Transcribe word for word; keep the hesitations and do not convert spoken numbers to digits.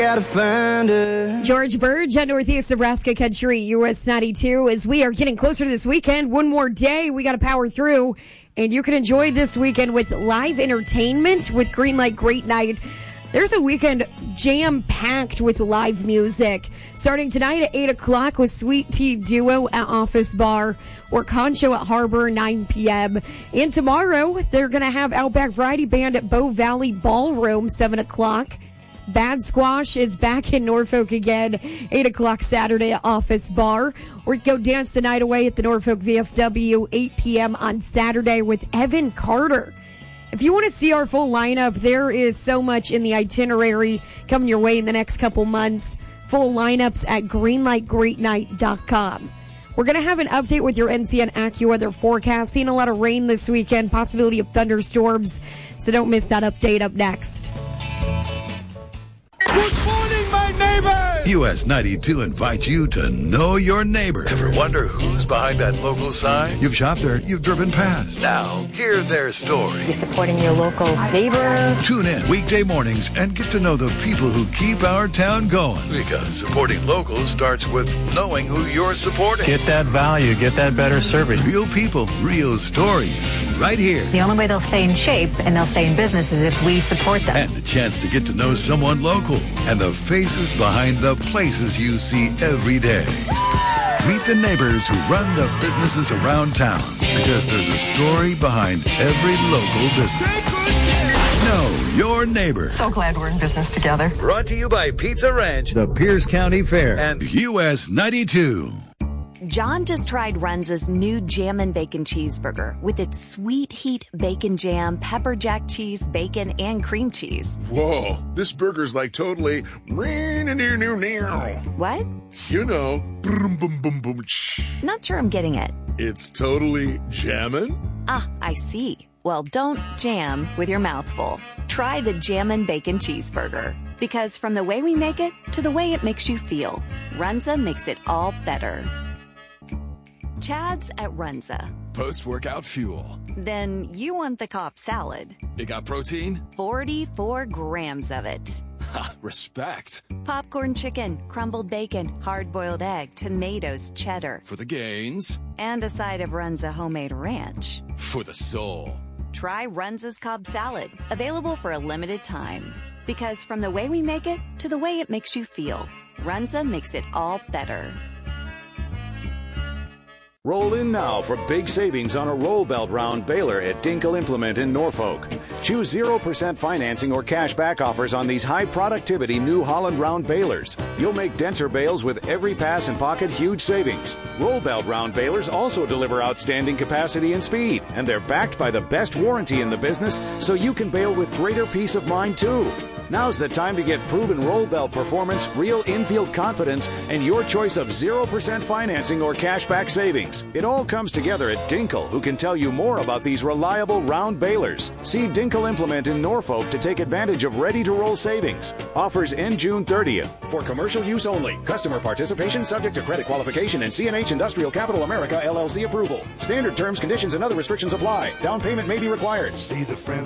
Gotta find her. George Burge on Northeast Nebraska Country, U S ninety-two. As we are getting closer to this weekend, one more day we got to power through, and you can enjoy this weekend with live entertainment with Greenlight Great Night. There's a weekend jam-packed with live music. Starting tonight at eight o'clock with Sweet Tea Duo at Office Bar or Concho at Harbor, nine p.m. And tomorrow, they're going to have Outback Variety Band at Bow Valley Ballroom, seven o'clock. Bad Squash is back in Norfolk again, eight o'clock Saturday at Office Bar. Or go dance the night away at the Norfolk V F W, eight p.m. on Saturday with Evan Carter. If you want to see our full lineup, there is so much in the itinerary coming your way in the next couple months. Full lineups at greenlight great night dot com. We're going to have an update with your N C N AccuWeather forecast. Seeing a lot of rain this weekend, possibility of thunderstorms, so don't miss that update up next. Good morning, my neighbors! U S ninety-two invites you to know your neighbor. Ever wonder who's behind that local sign? You've shopped there, you've driven past. Now, hear their story. You're supporting your local neighbor. Tune in weekday mornings and get to know the people who keep our town going. Because supporting locals starts with knowing who you're supporting. Get that value, get that better service. Real people, real stories, right here. The only way they'll stay in shape and they'll stay in business is if we support them. And the chance to get to know someone local and the faces behind the places you see every day. Meet the neighbors who run the businesses around town, because there's a story behind every local business. Know your neighbor. So glad we're in business together. Brought to you by Pizza Ranch, the Pierce County Fair, and U S ninety-two. John just tried Runza's new Jammin' Bacon Cheeseburger with its sweet heat bacon jam, pepper jack cheese, bacon, and cream cheese. Whoa, this burger's like totally... What? You know, boom, boom, boom, boom. Not sure I'm getting it. It's totally jammin'? Ah, I see. Well, don't jam with your mouth full. Try the Jammin' Bacon Cheeseburger. Because from the way we make it to the way it makes you feel, Runza makes it all better. Chad's at Runza. Post-workout fuel. Then you want the Cobb salad. It got protein? forty-four grams of it. Ha, respect. Popcorn chicken, crumbled bacon, hard-boiled egg, tomatoes, cheddar. For the gains. And a side of Runza homemade ranch. For the soul. Try Runza's Cobb salad. Available for a limited time. Because from the way we make it to the way it makes you feel, Runza makes it all better. Roll in now for big savings on a roll belt round baler at Dinkel Implement in Norfolk. Choose zero percent financing or cash back offers on these high productivity New Holland round balers. You'll make denser bales with every pass and pocket huge savings. Roll belt round balers also deliver outstanding capacity and speed, and they're backed by the best warranty in the business, so you can bale with greater peace of mind too. Now's the time to get proven roll belt performance, real infield confidence, and your choice of zero percent financing or cashback savings. It all comes together at Dinkel, who can tell you more about these reliable round balers. See Dinkel Implement in Norfolk to take advantage of ready-to-roll savings. Offers end June thirtieth. For commercial use only. Customer participation subject to credit qualification and C and H Industrial Capital America L L C approval. Standard terms, conditions, and other restrictions apply. Down payment may be required. See the friend.